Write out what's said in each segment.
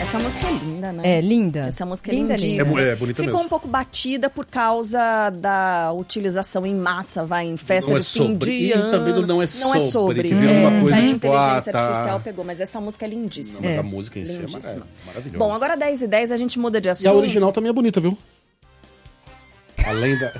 Essa música é linda, né? É, linda. Essa música é linda, lindíssima. É bonita Ficou mesmo. um pouco batida por causa da utilização em massa, em festa Não é de fim sobre. de E ano. também do não é sobre, que vira uma coisa a tipo, inteligência tá. artificial pegou, mas essa música é lindíssima. Não, mas a música em si Lindíssima. é maravilhosa. Bom, agora 10h10 a gente muda de assunto. E a original também é bonita, viu? Além da...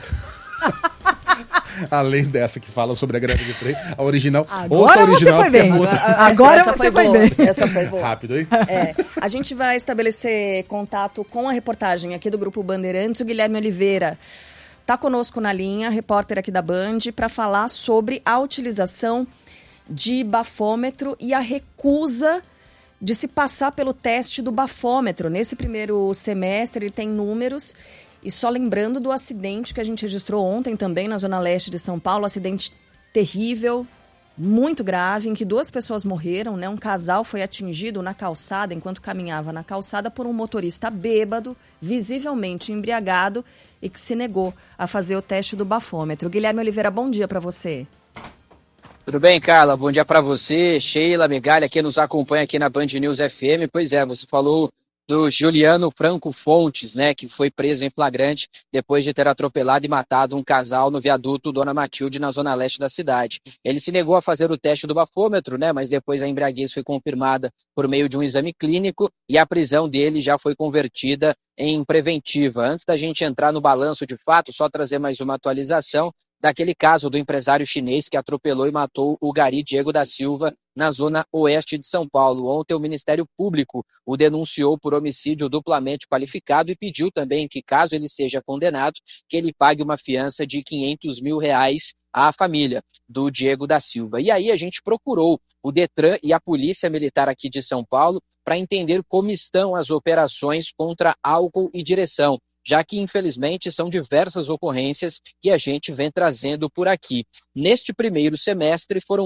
Além dessa que fala sobre a greve de trem, a original... ouça a original, você foi bem. Agora essa você foi foi boa. bem. Essa foi boa. Rápido, hein? A gente vai estabelecer contato com a reportagem aqui do Grupo Bandeirantes, o Guilherme Oliveira. Está conosco na linha, repórter aqui da Band, para falar sobre a utilização de bafômetro e a recusa de se passar pelo teste do bafômetro. Nesse primeiro semestre, ele tem números. E só lembrando do acidente que a gente registrou ontem também na Zona Leste de São Paulo, acidente terrível, muito grave, em que 2 pessoas morreram, né? Um casal foi atingido na calçada, enquanto caminhava na calçada, por um motorista bêbado, visivelmente embriagado, e que se negou a fazer o teste do bafômetro. Guilherme Oliveira, bom dia para você. Tudo bem, Carla? Bom dia para você, Sheila, Megalha, que nos acompanha aqui na Band News FM. Pois é, você falou do Juliano Franco Fontes, né, que foi preso em flagrante depois de ter atropelado e matado um casal no viaduto Dona Matilde, na zona leste da cidade. Ele se negou a fazer o teste do bafômetro, né, mas depois a embriaguez foi confirmada por meio de um exame clínico e a prisão dele já foi convertida em preventiva. Antes da gente entrar no balanço de fato, só trazer mais uma atualização daquele caso do empresário chinês que atropelou e matou o gari Diego da Silva na zona oeste de São Paulo. Ontem o Ministério Público o denunciou por homicídio duplamente qualificado e pediu também que, caso ele seja condenado, que ele pague uma fiança de R$500 mil à família do Diego da Silva. E aí a gente procurou o Detran e a Polícia Militar aqui de São Paulo para entender como estão as operações contra álcool e direção, já que, infelizmente, são diversas ocorrências que a gente vem trazendo por aqui. Neste primeiro semestre, foram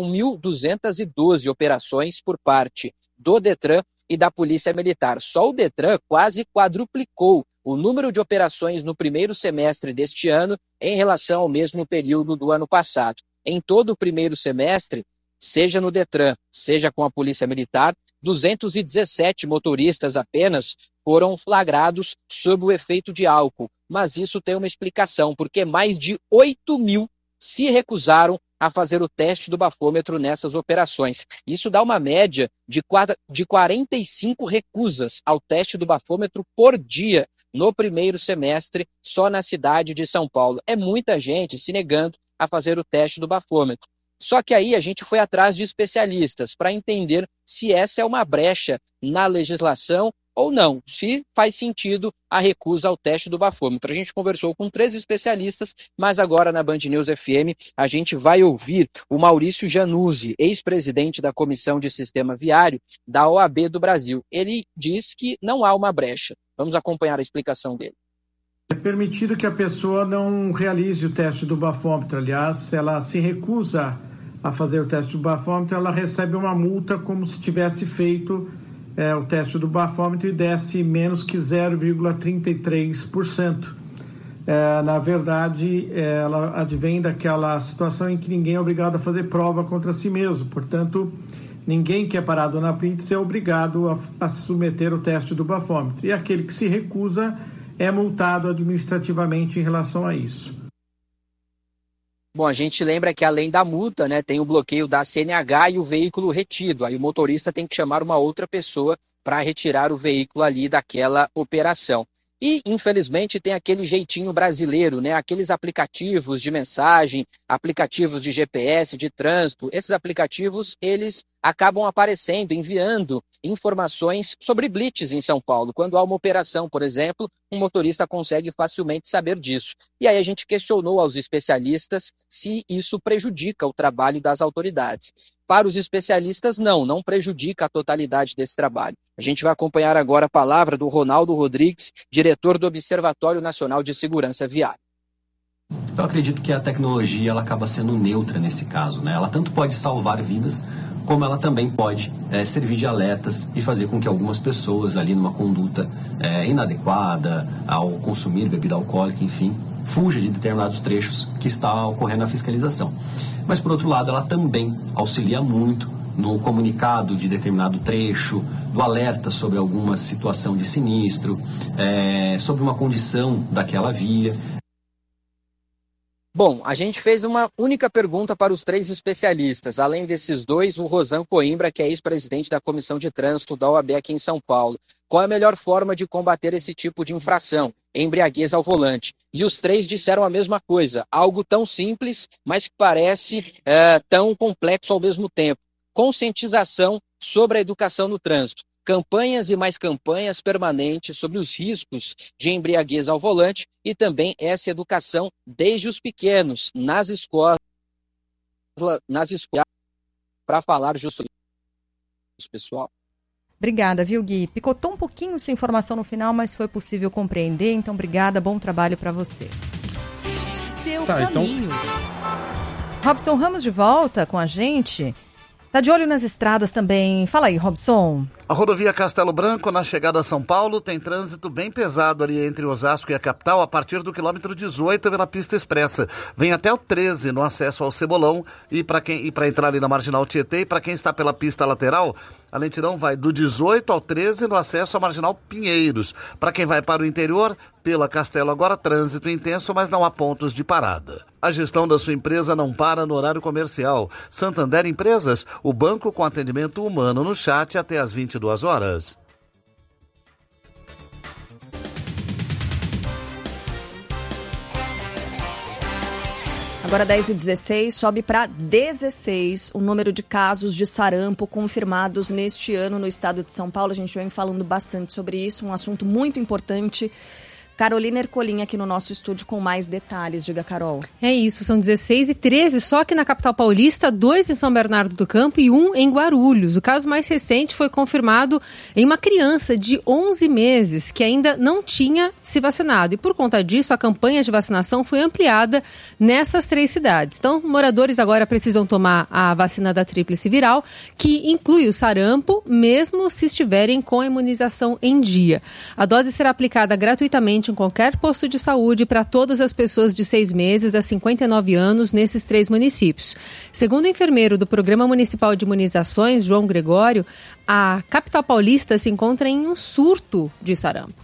1.212 operações por parte do Detran e da Polícia Militar. Só o Detran quase quadruplicou o número de operações no primeiro semestre deste ano em relação ao mesmo período do ano passado. Em todo o primeiro semestre, seja no Detran, seja com a Polícia Militar, 217 motoristas apenas foram flagrados sob o efeito de álcool. Mas isso tem uma explicação, porque mais de 8 mil se recusaram a fazer o teste do bafômetro nessas operações. Isso dá uma média de 45 recusas ao teste do bafômetro por dia no primeiro semestre, só na cidade de São Paulo. É muita gente se negando a fazer o teste do bafômetro. Só que aí a gente foi atrás de especialistas para entender se essa é uma brecha na legislação ou não, se faz sentido a recusa ao teste do bafômetro. A gente conversou com 3 especialistas, mas agora na Band News FM a gente vai ouvir o Maurício Januzzi, ex-presidente da Comissão de Sistema Viário da OAB do Brasil. Ele diz que não há uma brecha. Vamos acompanhar a explicação dele. É permitido que a pessoa não realize o teste do bafômetro. Aliás, se ela se recusa a fazer o teste do bafômetro, ela recebe uma multa como se tivesse feito o teste do bafômetro e desse menos que 0,33%. Na verdade, ela advém daquela situação em que ninguém é obrigado a fazer prova contra si mesmo. Portanto, ninguém que é parado na blitz é obrigado a se submeter ao teste do bafômetro. E aquele que se recusa é multado administrativamente em relação a isso. Bom, a gente lembra que além da multa, né, tem o bloqueio da CNH e o veículo retido. Aí o motorista tem que chamar uma outra pessoa para retirar o veículo ali daquela operação. E, infelizmente, tem aquele jeitinho brasileiro, né? Aqueles aplicativos de mensagem, aplicativos de GPS, de trânsito. Esses aplicativos, eles acabam aparecendo, enviando informações sobre blitz em São Paulo. Quando há uma operação, por exemplo, um motorista consegue facilmente saber disso. E aí a gente questionou aos especialistas se isso prejudica o trabalho das autoridades. Para os especialistas, não prejudica a totalidade desse trabalho. A gente vai acompanhar agora a palavra do Ronaldo Rodrigues, diretor do Observatório Nacional de Segurança Viária. Eu acredito que a tecnologia ela acaba sendo neutra nesse caso, né? Ela tanto pode salvar vidas, como ela também pode servir de alertas e fazer com que algumas pessoas ali numa conduta inadequada, ao consumir bebida alcoólica, enfim, fuja de determinados trechos que está ocorrendo a fiscalização. Mas, por outro lado, ela também auxilia muito no comunicado de determinado trecho, do alerta sobre alguma situação de sinistro, sobre uma condição daquela via. Bom, a gente fez uma única pergunta para os 3 especialistas. Além desses 2, o Rosan Coimbra, que é ex-presidente da Comissão de Trânsito da OAB aqui em São Paulo. Qual é a melhor forma de combater esse tipo de infração? Embriaguez ao volante. E os 3 disseram a mesma coisa. Algo tão simples, mas que parece tão complexo ao mesmo tempo. Conscientização sobre a educação no trânsito. Campanhas e mais campanhas permanentes sobre os riscos de embriaguez ao volante e também essa educação desde os pequenos, nas escolas, para falar justamente isso, pessoal. Obrigada, viu, Gui? Picotou um pouquinho sua informação no final, mas foi possível compreender, então obrigada, bom trabalho para você. Seu caminho. Então... Robson Ramos de volta com a gente. Tá de olho nas estradas também. Fala aí, Robson. A rodovia Castelo Branco, na chegada a São Paulo, tem trânsito bem pesado ali entre Osasco e a capital, a partir do quilômetro 18 pela pista expressa. Vem até o 13 no acesso ao Cebolão e para entrar ali na Marginal Tietê, e para quem está pela pista lateral, a lentidão vai do 18 ao 13 no acesso à Marginal Pinheiros. Para quem vai para o interior, pela Castelo agora trânsito intenso, mas não há pontos de parada. A gestão da sua empresa não para no horário comercial. Santander Empresas, o banco com atendimento humano no chat até às 22 horas. Agora 10h16, sobe para 16 o número de casos de sarampo confirmados neste ano no estado de São Paulo. A gente vem falando bastante sobre isso, um assunto muito importante. Carolina Ercolim aqui no nosso estúdio com mais detalhes. Diga, Carol. É isso, são 16 e 13 só aqui na capital paulista, 2 em São Bernardo do Campo e 1 em Guarulhos. O caso mais recente foi confirmado em uma criança de 11 meses que ainda não tinha se vacinado. E por conta disso, a campanha de vacinação foi ampliada nessas 3 cidades. Então, moradores agora precisam tomar a vacina da tríplice viral, que inclui o sarampo, mesmo se estiverem com a imunização em dia. A dose será aplicada gratuitamente em qualquer posto de saúde para todas as pessoas de 6 meses a 59 anos nesses 3 municípios. Segundo o enfermeiro do Programa Municipal de Imunizações, João Gregório, a capital paulista se encontra em um surto de sarampo.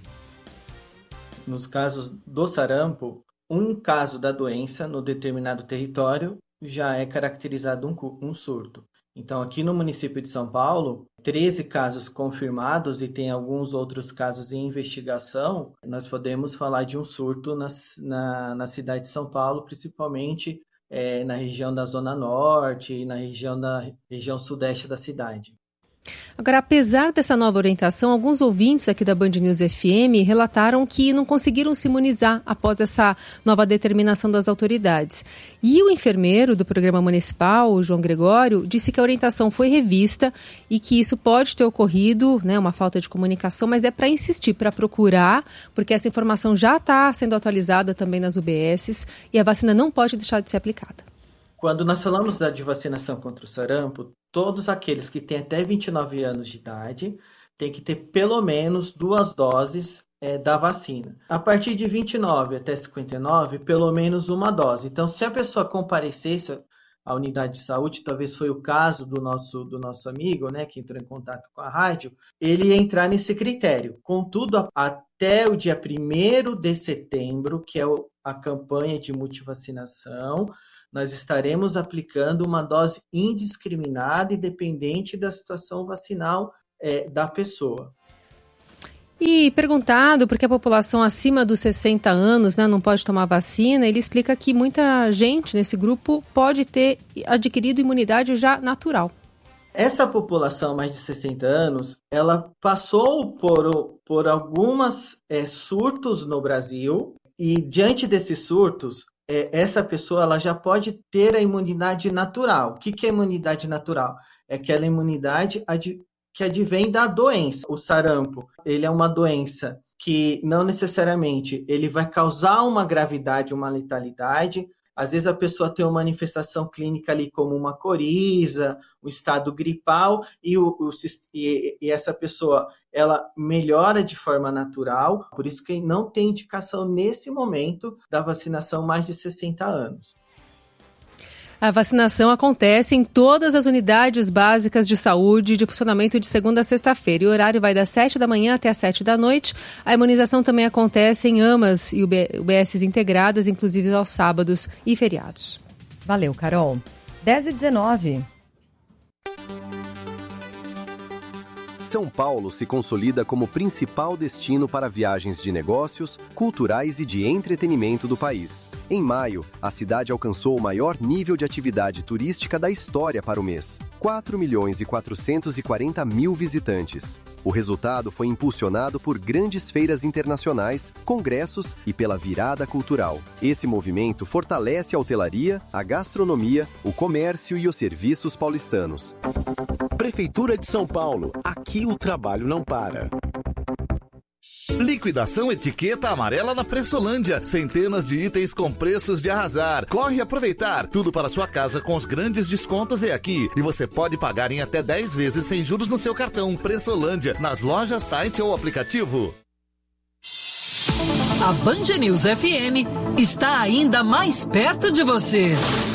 Nos casos do sarampo, um caso da doença no determinado território já é caracterizado um surto. Então, aqui no município de São Paulo, 13 casos confirmados e tem alguns outros casos em investigação, nós podemos falar de um surto na cidade de São Paulo, principalmente na região da Zona Norte e na região sudeste da cidade. Agora, apesar dessa nova orientação, alguns ouvintes aqui da Band News FM relataram que não conseguiram se imunizar após essa nova determinação das autoridades. E o enfermeiro do programa municipal, o João Gregório, disse que a orientação foi revista e que isso pode ter ocorrido, né, uma falta de comunicação, mas é para insistir, para procurar, porque essa informação já está sendo atualizada também nas UBSs e a vacina não pode deixar de ser aplicada. Quando nós falamos de vacinação contra o sarampo, todos aqueles que têm até 29 anos de idade têm que ter pelo menos 2 doses da vacina. A partir de 29 até 59, pelo menos 1 dose. Então, se a pessoa comparecesse à unidade de saúde, talvez foi o caso do nosso amigo, né, que entrou em contato com a rádio, ele ia entrar nesse critério. Contudo, até o dia 1º de setembro, que é a campanha de multivacinação, nós estaremos aplicando uma dose indiscriminada e dependente da situação vacinal da pessoa. E perguntado por que a população acima dos 60 anos, né, não pode tomar vacina, ele explica que muita gente nesse grupo pode ter adquirido imunidade já natural. Essa população mais de 60 anos, ela passou por algumas surtos no Brasil e diante desses surtos, essa pessoa ela já pode ter a imunidade natural. O que é imunidade natural? É aquela imunidade que advém da doença. O sarampo, ele é uma doença que não necessariamente ele vai causar uma gravidade, uma letalidade. Às vezes a pessoa tem uma manifestação clínica ali como uma coriza, um estado gripal, e essa pessoa ela melhora de forma natural, por isso que não tem indicação nesse momento da vacinação mais de 60 anos. A vacinação acontece em todas as unidades básicas de saúde de funcionamento de segunda a sexta-feira. E o horário vai das 7 da manhã até as 7 da noite. A imunização também acontece em AMAs e UBSs integradas, inclusive aos sábados e feriados. Valeu, Carol. 10h19. São Paulo se consolida como principal destino para viagens de negócios, culturais e de entretenimento do país. Em maio, a cidade alcançou o maior nível de atividade turística da história para o mês. 4.440.000 visitantes. O resultado foi impulsionado por grandes feiras internacionais, congressos e pela virada cultural. Esse movimento fortalece a hotelaria, a gastronomia, o comércio e os serviços paulistanos. Prefeitura de São Paulo. Aqui o trabalho não para. Liquidação etiqueta amarela na Pressolândia. Centenas de itens com preços de arrasar. Corre aproveitar. Tudo para sua casa com os grandes descontos é aqui. E você pode pagar em até 10 vezes sem juros no seu cartão. Pressolândia, nas lojas, site ou aplicativo. A Band News FM está ainda mais perto de você.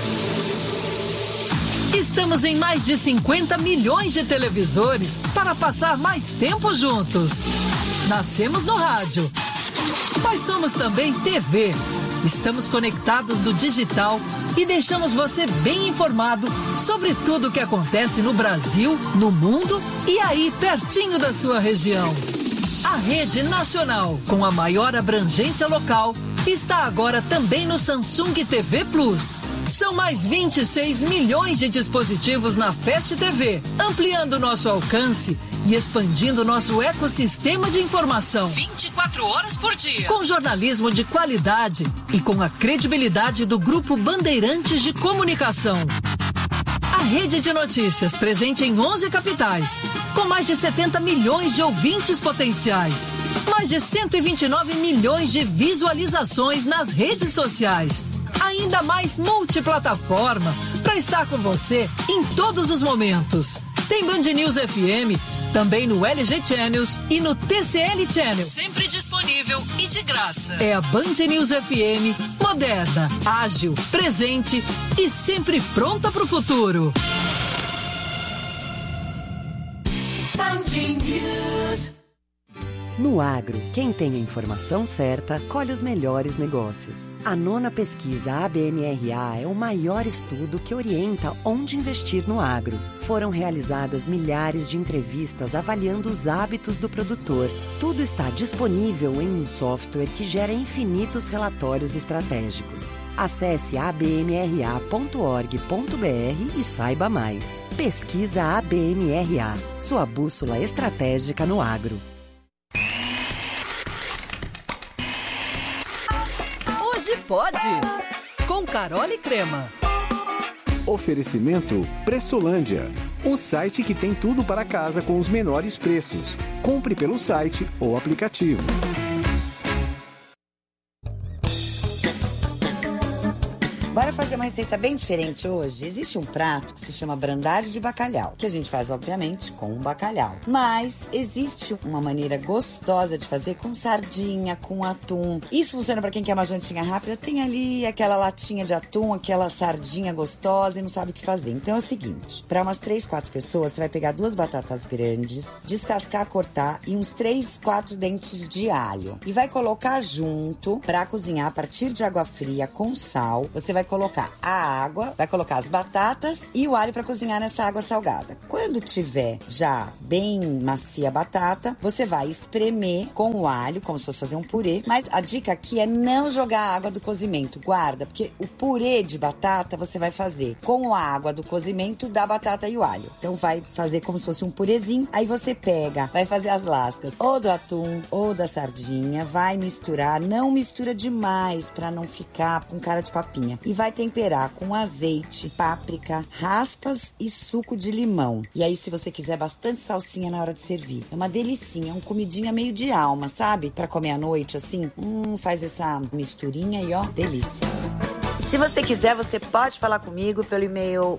Estamos em mais de 50 milhões de televisores para passar mais tempo juntos. Nascemos no rádio, mas somos também TV. Estamos conectados no digital e deixamos você bem informado sobre tudo o que acontece no Brasil, no mundo e aí pertinho da sua região. A rede nacional, com a maior abrangência local, está agora também no Samsung TV Plus. São mais 26 milhões de dispositivos na Fast TV, ampliando nosso alcance e expandindo nosso ecossistema de informação. 24 horas por dia. Com jornalismo de qualidade e com a credibilidade do Grupo Bandeirantes de Comunicação. A rede de notícias presente em 11 capitais, com mais de 70 milhões de ouvintes potenciais, mais de 129 milhões de visualizações nas redes sociais. Ainda mais multiplataforma para estar com você em todos os momentos. Tem Band News FM também no LG Channels e no TCL Channel. Sempre disponível e de graça. É a Band News FM, moderna, ágil, presente e sempre pronta para o futuro. Band News. No agro, quem tem a informação certa, colhe os melhores negócios. A 9ª pesquisa ABMRA é o maior estudo que orienta onde investir no agro. Foram realizadas milhares de entrevistas avaliando os hábitos do produtor. Tudo está disponível em um software que gera infinitos relatórios estratégicos. Acesse abmra.org.br e saiba mais. Pesquisa ABMRA, sua bússola estratégica no agro. Hoje pode, com Carol e Crema. Oferecimento Pressolândia, o site que tem tudo para casa com os menores preços. Compre pelo site ou aplicativo. Bora fazer uma receita bem diferente hoje? Existe um prato que se chama brandade de bacalhau, que a gente faz, obviamente, com bacalhau. Mas existe uma maneira gostosa de fazer com sardinha, com atum. Isso funciona para quem quer uma jantinha rápida. Tem ali aquela latinha de atum, aquela sardinha gostosa e não sabe o que fazer. Então é o seguinte, para umas 3, 4 pessoas, você vai pegar 2 batatas grandes, descascar, cortar e uns 3, 4 dentes de alho. E vai colocar junto para cozinhar a partir de água fria com sal. Você vai colocar a água, vai colocar as batatas e o alho para cozinhar nessa água salgada. Quando tiver já bem macia a batata, você vai espremer com o alho, como se fosse fazer um purê. Mas a dica aqui é não jogar a água do cozimento. Guarda, porque o purê de batata você vai fazer com a água do cozimento da batata e o alho. Então vai fazer como se fosse um purezinho. Aí você pega, vai fazer as lascas ou do atum ou da sardinha, vai misturar. Não mistura demais para não ficar com cara de papinha. E vai temperar com azeite, páprica, raspas e suco de limão. E aí, se você quiser, bastante salsinha na hora de servir. É uma delicinha, é uma comidinha meio de alma, sabe? Pra comer à noite, assim. Faz essa misturinha e ó, delícia. Se você quiser, você pode falar comigo pelo e-mail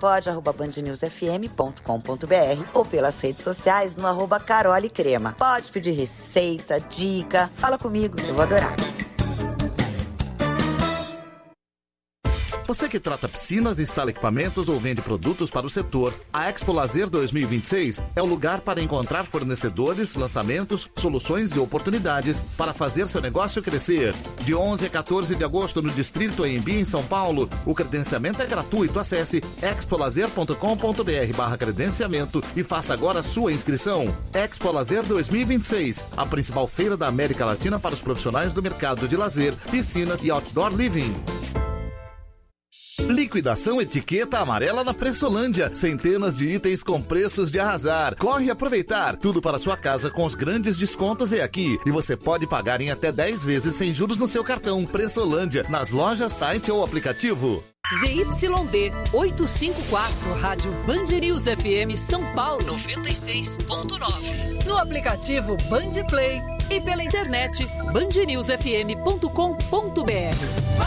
hojepode@bandnewsfm.com.br ou pelas redes sociais no @carolecrema. Pode pedir receita, dica, fala comigo, eu vou adorar. Você que trata piscinas, instala equipamentos ou vende produtos para o setor, a Expo Lazer 2026 é o lugar para encontrar fornecedores, lançamentos, soluções e oportunidades para fazer seu negócio crescer. De 11 a 14 de agosto no Distrito AMB em São Paulo, o credenciamento é gratuito. Acesse expolazer.com.br/credenciamento e faça agora a sua inscrição. Expo Lazer 2026, a principal feira da América Latina para os profissionais do mercado de lazer, piscinas e outdoor living. Liquidação Etiqueta Amarela na Pressolândia. Centenas de itens com preços de arrasar. Corre aproveitar. Tudo para sua casa com os grandes descontos é aqui. E você pode pagar em até 10 vezes sem juros no seu cartão. Pressolândia, nas lojas, site ou aplicativo. ZYD 854, Rádio Band News FM São Paulo 96.9. No aplicativo Band Play e pela internet bandnewsfm.com.br.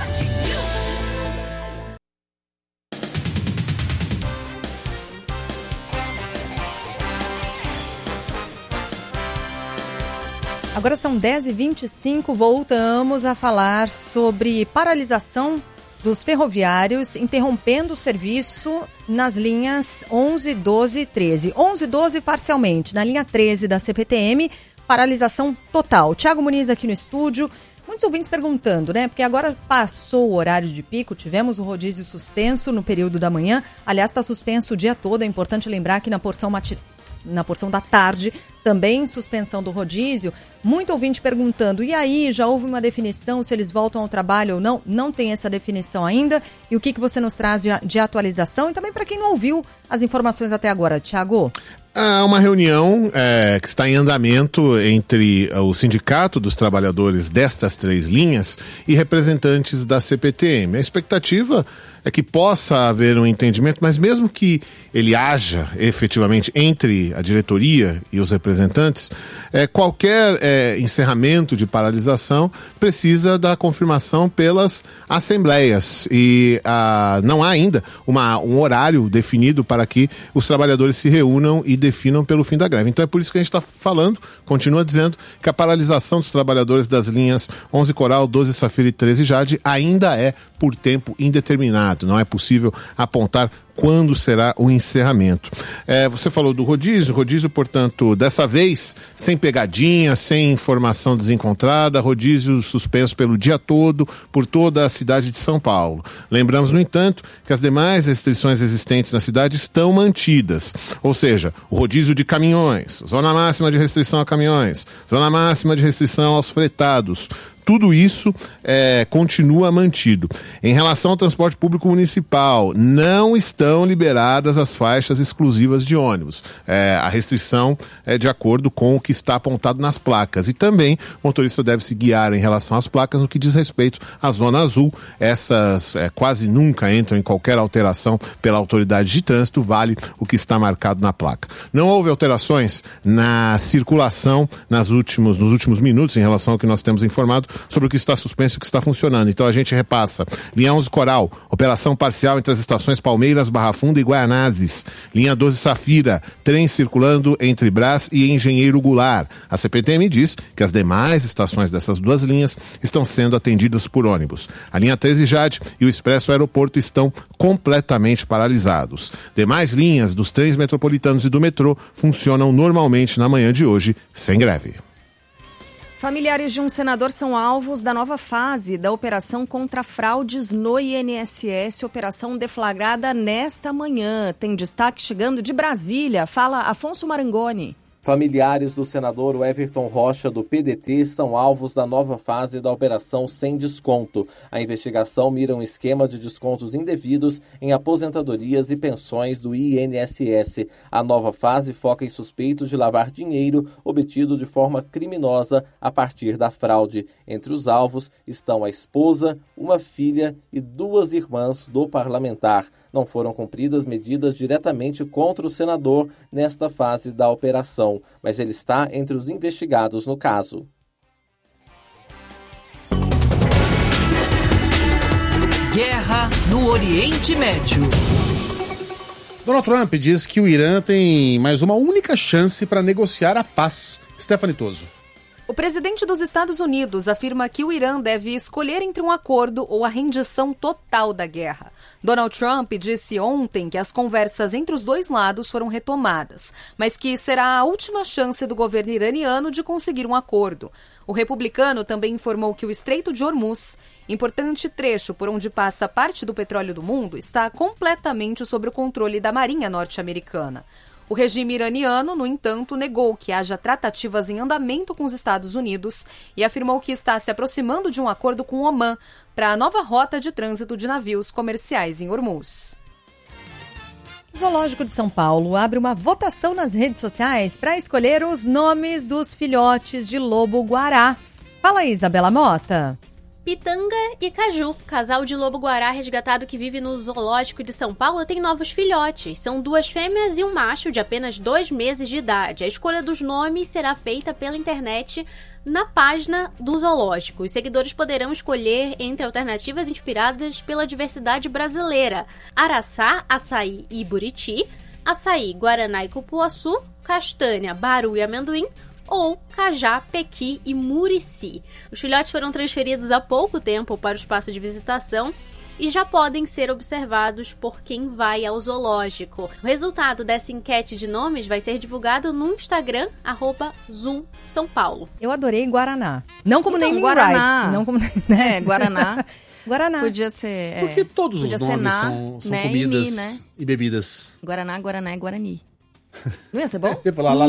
Agora são 10h25, voltamos a falar sobre paralisação dos ferroviários, interrompendo o serviço nas linhas 11, 12 e 13. 11 e 12 parcialmente, na linha 13 da CPTM, paralisação total. Thiago Muniz aqui no estúdio, muitos ouvintes perguntando, né? Porque agora passou o horário de pico, tivemos o rodízio suspenso no período da manhã, aliás está suspenso o dia todo, é importante lembrar que na porção da tarde, também suspensão do rodízio. Muito ouvinte perguntando, e aí, já houve uma definição se eles voltam ao trabalho ou não? Não tem essa definição ainda. E o que você nos traz de atualização? E também para quem não ouviu as informações até agora, Thiago? Há uma reunião que está em andamento entre o Sindicato dos Trabalhadores destas 3 linhas e representantes da CPTM. A expectativa é que possa haver um entendimento, mas mesmo que ele haja efetivamente entre a diretoria e os representantes, qualquer encerramento de paralisação precisa da confirmação pelas assembleias e não há ainda um horário definido para que os trabalhadores se reúnam e definam pelo fim da greve. Então é por isso que a gente está falando, continua dizendo que a paralisação dos trabalhadores das linhas 11 Coral, 12 Safira e 13 Jade ainda é por tempo indeterminado. Não é possível apontar quando será o encerramento. Você falou do rodízio, portanto, dessa vez, sem pegadinha, sem informação desencontrada, rodízio suspenso pelo dia todo, por toda a cidade de São Paulo. Lembramos, no entanto, que as demais restrições existentes na cidade estão mantidas, ou seja, o rodízio de caminhões, zona máxima de restrição a caminhões, zona máxima de restrição aos fretados, tudo isso continua mantido. Em relação ao transporte público municipal, não estão liberadas as faixas exclusivas de ônibus. A restrição é de acordo com o que está apontado nas placas. E também o motorista deve se guiar em relação às placas no que diz respeito à zona azul. Essas quase nunca entram em qualquer alteração pela autoridade de trânsito, vale o que está marcado na placa. Não houve alterações na circulação nos últimos minutos em relação ao que nós temos informado sobre o que está suspenso e o que está funcionando. Então a gente repassa. Linha 11 Coral, operação parcial entre as estações Palmeiras, Barra Funda e Guaianazes. Linha 12 Safira, trem circulando entre Brás e Engenheiro Goulart. A CPTM diz que as demais estações dessas 2 linhas estão sendo atendidas por ônibus. A linha 13 Jade e o Expresso Aeroporto estão completamente paralisados. Demais linhas dos trens metropolitanos e do metrô funcionam normalmente na manhã de hoje, sem greve. Familiares de um senador são alvos da nova fase da operação contra fraudes no INSS, operação deflagrada nesta manhã. Tem destaque chegando de Brasília. Fala Afonso Marangoni. Familiares do senador Everton Rocha, do PDT, são alvos da nova fase da Operação Sem Desconto. A investigação mira um esquema de descontos indevidos em aposentadorias e pensões do INSS. A nova fase foca em suspeitos de lavar dinheiro obtido de forma criminosa a partir da fraude. Entre os alvos estão a esposa, uma filha e 2 irmãs do parlamentar. Não foram cumpridas medidas diretamente contra o senador nesta fase da operação, mas ele está entre os investigados no caso. Guerra no Oriente Médio. Donald Trump diz que o Irã tem mais uma única chance para negociar a paz. Stephanie Toso. O presidente dos Estados Unidos afirma que o Irã deve escolher entre um acordo ou a rendição total da guerra. Donald Trump disse ontem que as conversas entre os dois lados foram retomadas, mas que será a última chance do governo iraniano de conseguir um acordo. O republicano também informou que o Estreito de Hormuz, importante trecho por onde passa parte do petróleo do mundo, está completamente sob o controle da Marinha norte-americana. O regime iraniano, no entanto, negou que haja tratativas em andamento com os Estados Unidos e afirmou que está se aproximando de um acordo com Omã para a nova rota de trânsito de navios comerciais em Hormuz. O Zoológico de São Paulo abre uma votação nas redes sociais para escolher os nomes dos filhotes de lobo-guará. Fala aí, Isabela Mota. Pitanga e Caju, casal de lobo-guará resgatado que vive no Zoológico de São Paulo, tem novos filhotes. São 2 fêmeas e um macho de apenas 2 meses de idade. A escolha dos nomes será feita pela internet na página do zoológico. Os seguidores poderão escolher entre alternativas inspiradas pela diversidade brasileira: araçá, açaí e buriti, açaí, guaraná e cupuaçu, castanha, baru e amendoim, ou cajá, pequi e murici. Os filhotes foram transferidos há pouco tempo para o espaço de visitação e já podem ser observados por quem vai ao zoológico. O resultado dessa enquete de nomes vai ser divulgado no Instagram, @ZoomSãoPaulo. Eu adorei Guaraná. Não como naming Guaraná. rights. Não como, né? Guaraná. Guaraná. Podia ser... Porque todos os nomes são né? comidas né? e bebidas. Guaraná, Guaraná e Guarani. Não ia ser bom?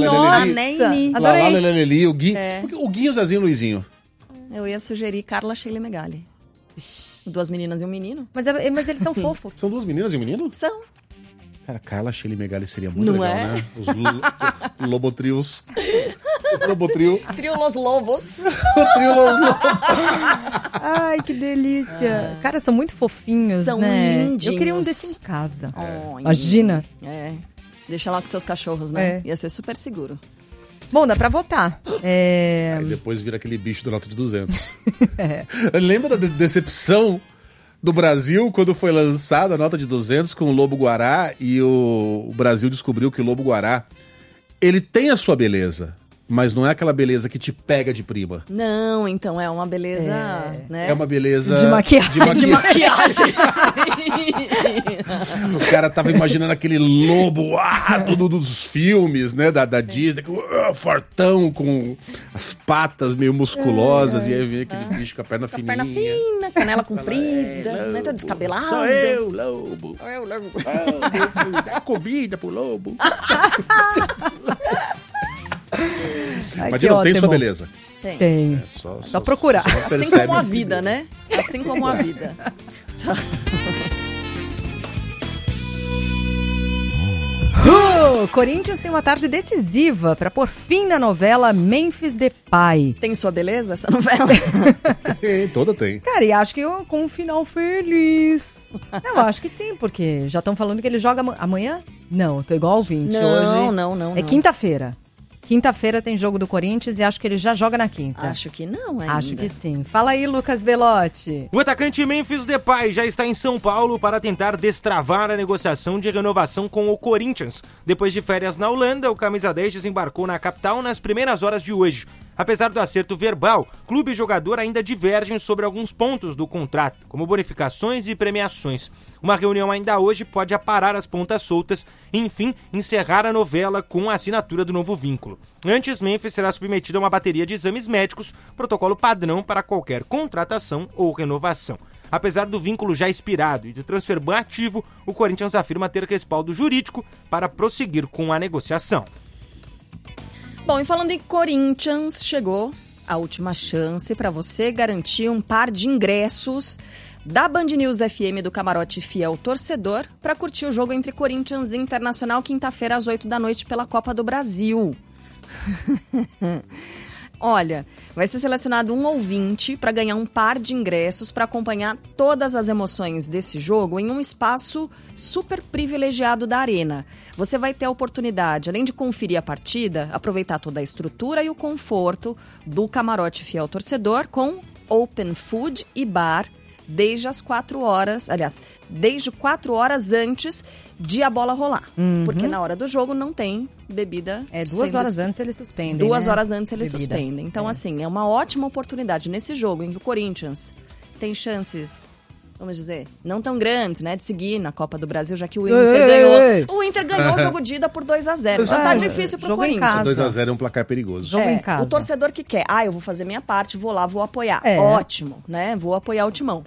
Leleli, o Gui. O Gui e o Zezinho Luizinho. Eu ia sugerir Carla, Sheila e Megali. 2 meninas e um menino. Mas eles são fofos. São 2 meninas e um menino? São. Cara, Carla, Sheila e Megali seria muito legal, né? Os lobotrios. Lobotrio. Trio Los Lobos. O Trio Los Lobos. Ai, que delícia. Cara, são muito fofinhos, são né? Lindinhos. Eu queria um desse em casa. Oh, imagina. Deixa lá com seus cachorros, né? Ia ser super seguro. Bom, dá pra votar. Aí depois vira aquele bicho do nota de 200. Lembra da decepção do Brasil quando foi lançada a nota de 200 com o lobo-guará e o Brasil descobriu que o lobo-guará, ele tem a sua beleza, mas não é aquela beleza que te pega de prima. Não, então é uma beleza, né? É uma beleza... De maquiagem. De maquiagem. O cara tava imaginando aquele lobo todo dos filmes, né, da Disney, fortão, com as patas meio musculosas, e aí vem aquele bicho com a perna fininha. Perna fina, canela comprida, né, tá descabelado. Sou eu, lobo. Dá comida pro lobo. Mas não tem sua beleza. Tem. Só procurar. Assim como a vida, né? Assim como a vida. Corinthians tem uma tarde decisiva para pôr fim na novela Memphis Depay. Tem sua beleza essa novela? Toda tem. Cara, e acho que com um final feliz. Eu acho que sim, porque já estão falando que ele joga amanhã? Não, eu tô igual ao 20 hoje. Não. É quinta-feira. Quinta-feira tem jogo do Corinthians e acho que ele já joga na quinta. Acho que não ainda. Acho que sim. Fala aí, Lucas Belotti. O atacante Memphis Depay já está em São Paulo para tentar destravar a negociação de renovação com o Corinthians. Depois de férias na Holanda, o camisa 10 desembarcou na capital nas primeiras horas de hoje. Apesar do acerto verbal, clube e jogador ainda divergem sobre alguns pontos do contrato, como bonificações e premiações. Uma reunião ainda hoje pode aparar as pontas soltas e, enfim, encerrar a novela com a assinatura do novo vínculo. Antes, Memphis será submetido a uma bateria de exames médicos, protocolo padrão para qualquer contratação ou renovação. Apesar do vínculo já expirado e do transfer ban ativo, o Corinthians afirma ter respaldo jurídico para prosseguir com a negociação. Bom, e falando em Corinthians, chegou a última chance para você garantir um par de ingressos da Band News FM do Camarote Fiel Torcedor para curtir o jogo entre Corinthians e Internacional quinta-feira às 8 da noite pela Copa do Brasil. Olha, vai ser selecionado um ouvinte para ganhar um par de ingressos para acompanhar todas as emoções desse jogo em um espaço super privilegiado da Arena. Você vai ter a oportunidade, além de conferir a partida, aproveitar toda a estrutura e o conforto do Camarote Fiel Torcedor com Open Food e Bar desde as 4 horas, aliás, desde 4 horas antes de a bola rolar. Porque na hora do jogo não tem bebida. 2 horas antes eles suspendem. 2 horas antes eles suspendem. Então, assim, é uma ótima oportunidade nesse jogo em que o Corinthians tem chances, vamos dizer, não tão grandes, né, de seguir na Copa do Brasil, já que o Inter ganhou. O Inter ganhou o jogo de ida por 2-0. Já tá difícil pro Corinthians. 2-0 é um placar perigoso. Jogo em casa. O torcedor que quer, eu vou fazer minha parte, vou lá, vou apoiar. Ótimo, né? Vou apoiar o Timão.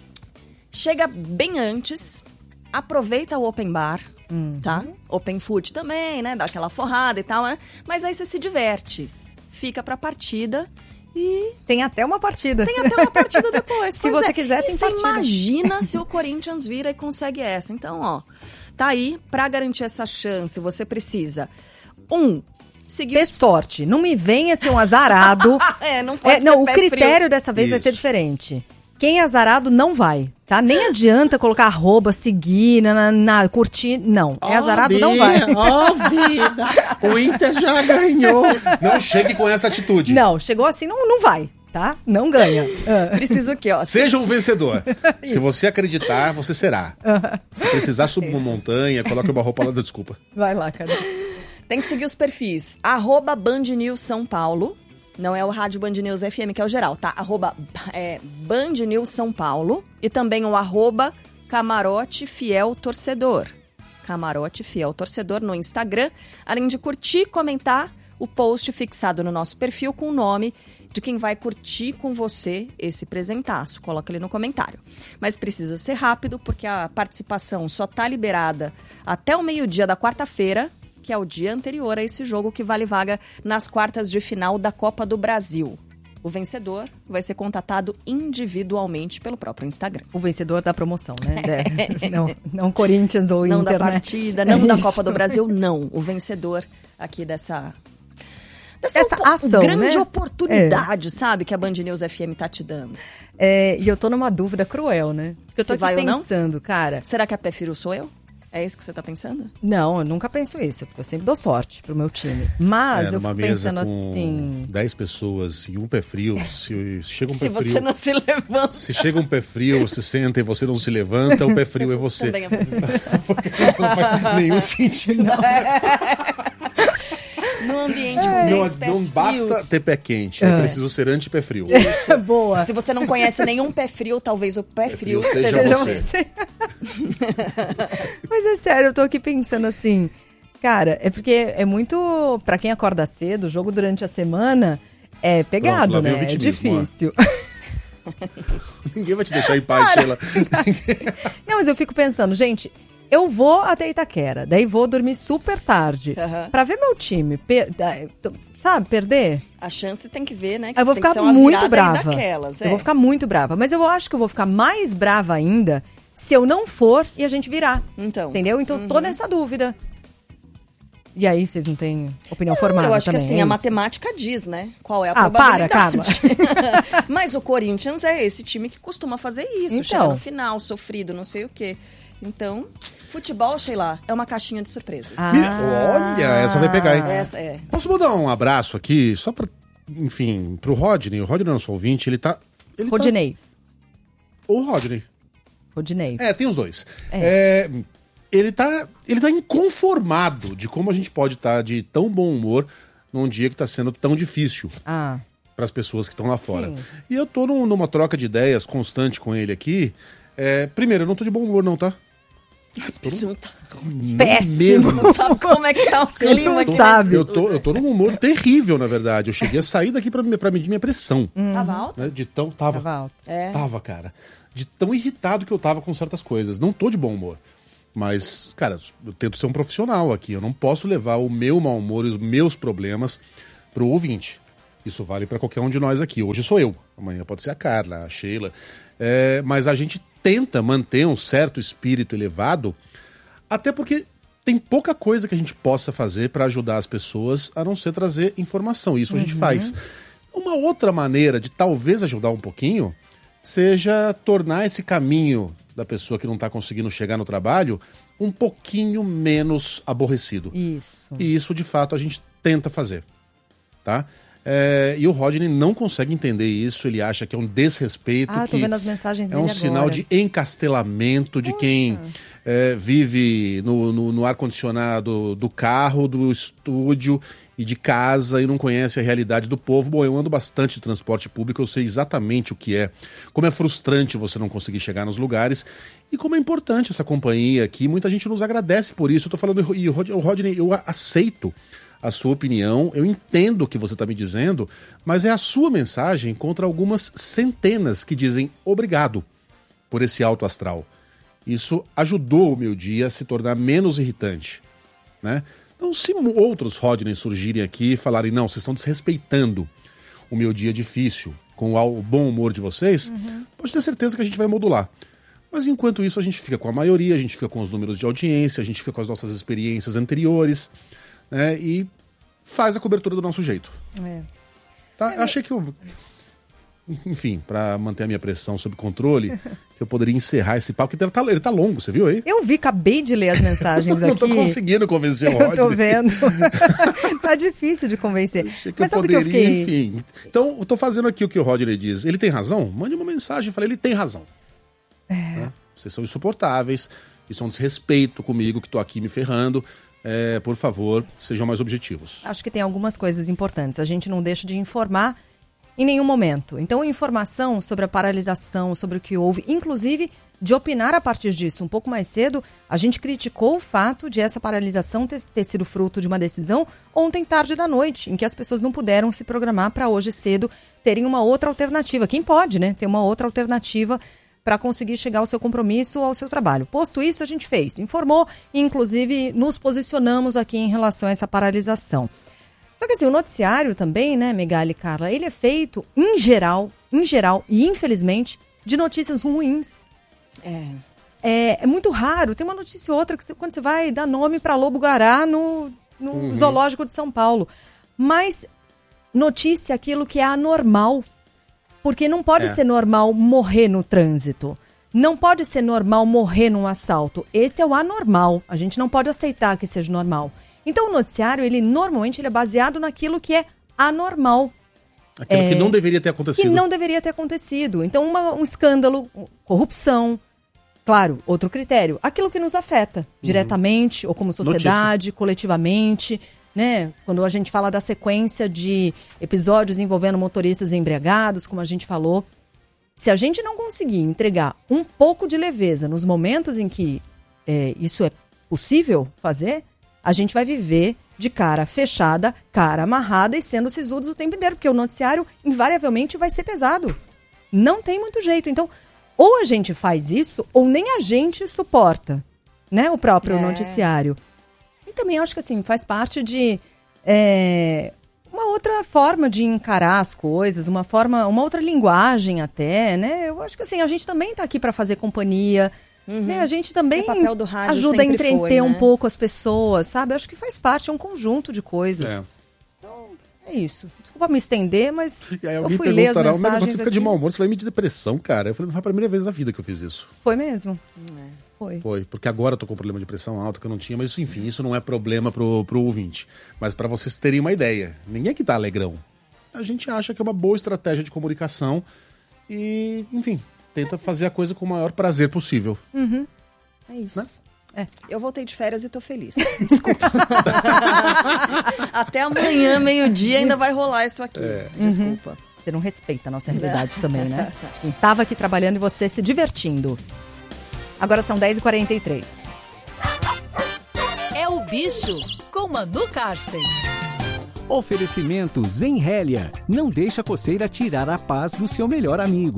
Chega bem antes, aproveita o open bar, tá? Open food também, né? Dá aquela forrada e tal, né? Mas aí você se diverte. Fica pra partida e... Tem até uma partida. Tem até uma partida depois. Se você quiser, tem partida. Imagina se o Corinthians vira e consegue essa. Então, ó, tá aí. Pra garantir essa chance, você precisa... seguir... Ter sorte. Não me venha ser um azarado. Não pode ser o critério dessa vez vai ser diferente. Quem é azarado não vai, tá? Nem adianta colocar @, seguir, curtir. Não, azarado não vai. Vida! O Inter já ganhou. Não chegue com essa atitude. Não, chegou assim, não vai, tá? Não ganha. Precisa o quê? Ó? Seja um vencedor. Se você acreditar, você será. Se precisar subir uma montanha, coloque uma roupa lá da desculpa. Vai lá, cara. Tem que seguir os perfis. @Band News São Paulo. Não é o Rádio Band News FM, que é o geral, tá? Band News São Paulo. E também o @Camarote Fiel Torcedor. Camarote Fiel Torcedor no Instagram. Além de curtir, comentar o post fixado no nosso perfil com o nome de quem vai curtir com você esse presentaço. Coloca ali no comentário. Mas precisa ser rápido, porque a participação só tá liberada até o meio-dia da quarta-feira, que é o dia anterior a esse jogo que vale vaga nas quartas de final da Copa do Brasil. O vencedor vai ser contatado individualmente pelo próprio Instagram. O vencedor da promoção, né? Não Corinthians ou Inter, não da partida, não da Copa do Brasil, não. O vencedor aqui dessa ação, grande oportunidade, sabe? Que a Band News FM tá te dando. E eu tô numa dúvida cruel, né? Porque eu tô aqui pensando, cara... Será que a pé frio sou eu? É isso que você tá pensando? Não, eu nunca penso isso, porque eu sempre dou sorte pro meu time. Mas eu fico pensando assim... 10 pessoas e um pé frio, se chega um pé frio... Se você não se levanta... Se chega um pé frio, se senta e você não se levanta, o pé frio é você. Também é você. Porque não faz nenhum sentido. No ambiente com 10 pés não basta frios. ter pé quente, é preciso ser anti-pé frio. Isso. Boa. Se você não conhece nenhum pé frio, talvez o pé frio seja você. Mas é sério, eu tô aqui pensando assim, cara, é porque é muito, pra quem acorda cedo, o jogo durante a semana é pegado, né? É difícil. Ninguém vai te deixar em paz, Sheila. Não, mas eu fico pensando, gente... Eu vou até Itaquera, daí vou dormir super tarde. Pra ver meu time, perder. A chance tem que ver, né? Que eu vou ficar muito brava. Eu vou ficar muito brava. Mas eu acho que eu vou ficar mais brava ainda se eu não for e a gente virar. Entendeu? Então tô nessa dúvida. E aí, vocês não têm opinião formada também? Eu acho que assim, a matemática diz, né? Qual é a probabilidade. Carla. Mas o Corinthians é esse time que costuma fazer isso. Então. Chega no final, sofrido, não sei o quê. Então, futebol, Sheila, é uma caixinha de surpresas. Olha, essa vai pegar, hein? Essa é. Posso mandar um abraço aqui, só pra, enfim, pro Rodney. O Rodney é nosso ouvinte, ele tá... Rodney. Ou Rodney. Rodney. Tem os dois. Ele tá inconformado de como a gente pode estar de tão bom humor num dia que tá sendo tão difícil. Para as pessoas que estão lá fora. Sim. E eu tô numa troca de ideias constante com ele aqui. Primeiro, eu não tô de bom humor, não, tá? Péssimo. Não sabe como é que tá o clima aqui. Sabe. Eu tô num humor terrível, na verdade. Eu cheguei a sair daqui pra medir minha pressão. Tava alto? Né? Tava alto. Tava, cara. De tão irritado que eu tava com certas coisas. Não tô de bom humor. Mas, cara, eu tento ser um profissional aqui. Eu não posso levar o meu mau humor e os meus problemas pro ouvinte. Isso vale pra qualquer um de nós aqui. Hoje sou eu. Amanhã pode ser a Carla, a Sheila. Mas a gente tenta manter um certo espírito elevado, até porque tem pouca coisa que a gente possa fazer para ajudar as pessoas, a não ser trazer informação. Isso a gente faz. Uma outra maneira de talvez ajudar um pouquinho seja tornar esse caminho da pessoa que não está conseguindo chegar no trabalho um pouquinho menos aborrecido. Isso. E isso, de fato, a gente tenta fazer, tá? E o Rodney não consegue entender isso, ele acha que é um desrespeito, tô vendo as mensagens dele é um agora. sinal de encastelamento de quem vive no ar-condicionado do carro, do estúdio e de casa e não conhece a realidade do povo. Bom, eu ando bastante de transporte público, eu sei exatamente o que é, como é frustrante você não conseguir chegar nos lugares e como é importante essa companhia aqui. Muita gente nos agradece por isso. Eu tô falando, e o Rodney, eu aceito a sua opinião, eu entendo o que você está me dizendo, mas é a sua mensagem contra algumas centenas que dizem obrigado por esse alto astral. Isso ajudou o meu dia a se tornar menos irritante, né? Então, se outros Rodney surgirem aqui e falarem, não, vocês estão desrespeitando o meu dia difícil com o bom humor de vocês, pode ter certeza que a gente vai modular. Mas enquanto isso, a gente fica com a maioria, a gente fica com os números de audiência, a gente fica com as nossas experiências anteriores, né, e faz a cobertura do nosso jeito. Tá? Eu achei que enfim, para manter a minha pressão sob controle, eu poderia encerrar esse papo, porque ele tá longo, você viu aí? Eu vi, acabei de ler as mensagens aqui. Não tô conseguindo convencer o Rodney. Eu tô vendo. Tá difícil de convencer. Mas sabe que eu fiquei... Enfim. Então, eu tô fazendo aqui o que o Rodney diz. Ele tem razão? Mande uma mensagem e fale, ele tem razão. Né? Vocês são insuportáveis, isso é um desrespeito comigo, que tô aqui me ferrando. Por favor, sejam mais objetivos. Acho que tem algumas coisas importantes. A gente não deixa de informar em nenhum momento. Então, informação sobre a paralisação, sobre o que houve, inclusive de opinar a partir disso. Um pouco mais cedo, a gente criticou o fato de essa paralisação ter sido fruto de uma decisão ontem tarde da noite, em que as pessoas não puderam se programar para hoje cedo terem uma outra alternativa. Quem pode, né? Ter uma outra alternativa para conseguir chegar ao seu compromisso ou ao seu trabalho. Posto isso, a gente fez, informou e, inclusive, nos posicionamos aqui em relação a essa paralisação. Só que assim, o noticiário também, né, Megali e Carla, ele é feito, em geral, e infelizmente, de notícias ruins. É muito raro, tem uma notícia ou outra que quando você vai dar nome para lobo-guará no zoológico de São Paulo. Mas notícia é aquilo que é anormal, porque não pode ser normal morrer no trânsito. Não pode ser normal morrer num assalto. Esse é o anormal, a gente não pode aceitar que seja normal. Então o noticiário, normalmente ele é baseado naquilo que é anormal. Aquilo que não deveria ter acontecido. Que não deveria ter acontecido. Então um escândalo, corrupção, claro, outro critério. Aquilo que nos afeta diretamente, ou como sociedade, coletivamente, né? Quando a gente fala da sequência de episódios envolvendo motoristas embriagados, como a gente falou. Se a gente não conseguir entregar um pouco de leveza nos momentos em que isso é possível fazer, a gente vai viver de cara fechada, cara amarrada e sendo sisudos o tempo inteiro, porque o noticiário invariavelmente vai ser pesado. Não tem muito jeito. Então, ou a gente faz isso, ou nem a gente suporta, né, o próprio noticiário. E também acho que assim, faz parte de uma outra forma de encarar as coisas, uma outra linguagem até, né? Eu acho que assim, a gente também está aqui para fazer companhia. Né? A gente também papel do rádio ajuda a entreter né? um pouco as pessoas, sabe? Acho que faz parte, é um conjunto de coisas. Então, é isso. Desculpa me estender, mas eu fui ler as mensagens você fica de mau humor, você vai me de depressão, cara. Eu falei, não foi a primeira vez na vida que eu fiz isso. Foi mesmo? Foi, porque agora eu tô com problema de pressão alta que eu não tinha, mas isso, enfim, isso não é problema pro ouvinte. Mas para vocês terem uma ideia, ninguém aqui tá alegrão. A gente acha que é uma boa estratégia de comunicação e, enfim, tenta fazer a coisa com o maior prazer possível. É isso. Né? Eu voltei de férias e tô feliz. Desculpa. Até amanhã, meio-dia, ainda vai rolar isso aqui. Desculpa. Você não respeita a nossa realidade também, né? Quem tava aqui trabalhando e você se divertindo. Agora são 10h43. É o Bicho, com Manu Karsten. Oferecimento Zenrélia. Não deixa a coceira tirar a paz do seu melhor amigo.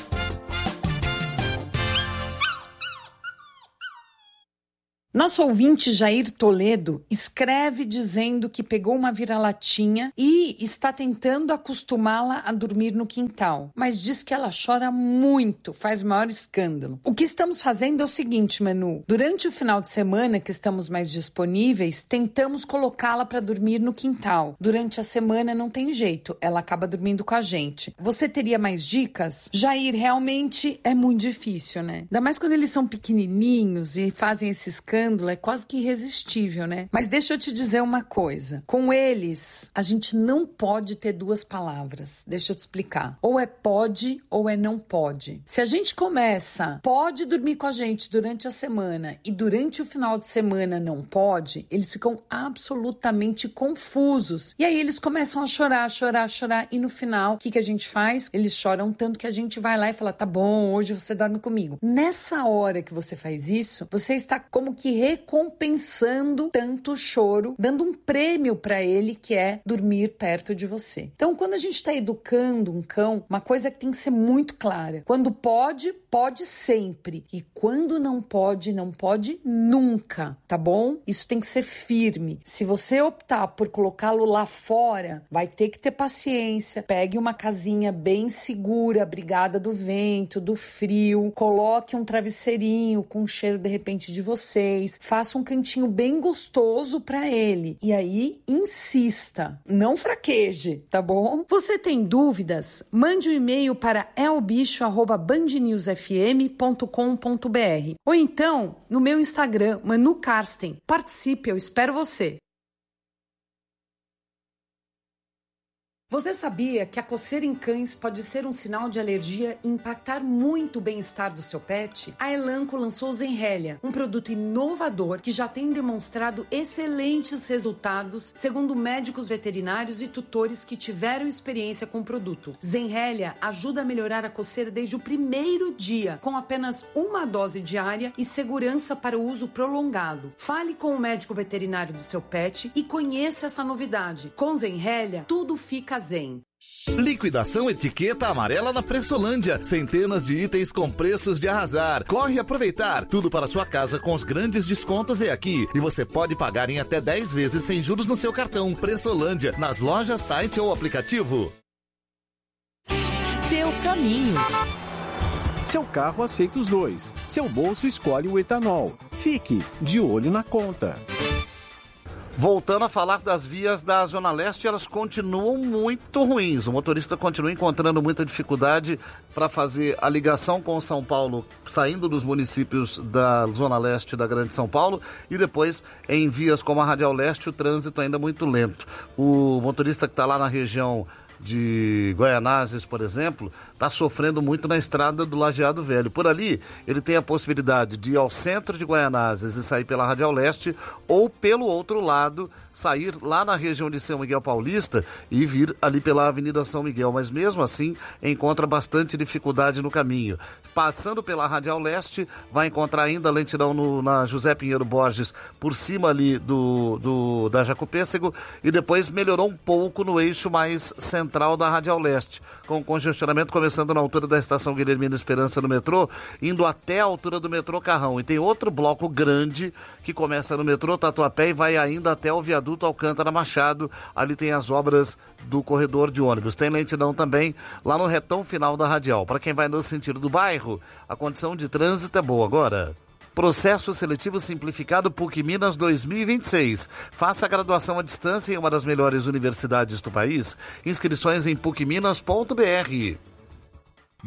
Nosso ouvinte Jair Toledo escreve dizendo que pegou uma vira-latinha e está tentando acostumá-la a dormir no quintal, mas diz que ela chora muito, faz maior escândalo. O que estamos fazendo é o seguinte, Manu, durante o final de semana que estamos mais disponíveis, tentamos colocá-la para dormir no quintal. Durante a semana não tem jeito, ela acaba dormindo com a gente. Você teria mais dicas? Jair, realmente é muito difícil, né? Ainda mais quando eles são pequenininhos e fazem esse escândalo. escândalo é quase que irresistível, né? Mas deixa eu te dizer uma coisa. Com eles, a gente não pode ter duas palavras. Deixa eu te explicar. Ou é pode ou é não pode. Se a gente começa, pode dormir com a gente durante a semana e durante o final de semana não pode, eles ficam absolutamente confusos. E aí eles começam a chorar e no final, o que a gente faz? Eles choram tanto que a gente vai lá e fala, tá bom, hoje você dorme comigo. Nessa hora que você faz isso, você está como que recompensando tanto choro, dando um prêmio para ele, que é dormir perto de você. Então, quando a gente está educando um cão, uma coisa que tem que ser muito clara. Quando pode, pode sempre. E quando não pode nunca, tá bom? Isso tem que ser firme. Se você optar por colocá-lo lá fora, vai ter que ter paciência. Pegue uma casinha bem segura, abrigada do vento, do frio. Coloque um travesseirinho com cheiro, de repente, de vocês. Faça um cantinho bem gostoso para ele. E aí, insista. Não fraqueje, tá bom? Você tem dúvidas? Mande um e-mail para elbicho@bandnewsfm.com.br ou então no meu Instagram, Manu Karsten. Participe, eu espero você. Você sabia que a coceira em cães pode ser um sinal de alergia e impactar muito o bem-estar do seu pet? A Elanco lançou o Zenrelia, um produto inovador que já tem demonstrado excelentes resultados, segundo médicos veterinários e tutores que tiveram experiência com o produto. Zenrelia ajuda a melhorar a coceira desde o primeiro dia, com apenas uma dose diária e segurança para o uso prolongado. Fale com o médico veterinário do seu pet e conheça essa novidade. Com Zenrelia, tudo fica zen. Liquidação Etiqueta Amarela na Pressolândia. Centenas de itens com preços de arrasar. Corre aproveitar. Tudo para sua casa com os grandes descontos é aqui. E você pode pagar em até 10 vezes sem juros no seu cartão. Pressolândia, nas lojas, site ou aplicativo. Seu caminho. Seu carro aceita os dois. Seu bolso escolhe o etanol. Fique de olho na conta. Voltando a falar das vias da Zona Leste, elas continuam muito ruins. O motorista continua encontrando muita dificuldade para fazer a ligação com São Paulo, saindo dos municípios da Zona Leste da Grande São Paulo, e depois em vias como a Radial Leste o trânsito ainda muito lento. O motorista que está lá na região de Guaianazes, por exemplo, está sofrendo muito na estrada do Lajeado Velho. Por ali, ele tem a possibilidade de ir ao centro de Guaianazes e sair pela Radial Leste, ou pelo outro lado, sair lá na região de São Miguel Paulista e vir ali pela Avenida São Miguel, mas mesmo assim encontra bastante dificuldade no caminho. Passando pela Radial Leste, vai encontrar ainda lentidão na José Pinheiro Borges, por cima ali da Jacopêssego, e depois melhorou um pouco no eixo mais central da Radial Leste, com congestionamento começando na altura da estação Guilhermino Esperança no metrô, indo até a altura do metrô Carrão. E tem outro bloco grande que começa no metrô Tatuapé e vai ainda até o viaduto Alcântara Machado. Ali tem as obras do corredor de ônibus. Tem lentidão também lá no retão final da Radial. Para quem vai no sentido do bairro, a condição de trânsito é boa. Agora, Processo Seletivo Simplificado PUC Minas 2026. Faça a graduação à distância em uma das melhores universidades do país. Inscrições em pucminas.br.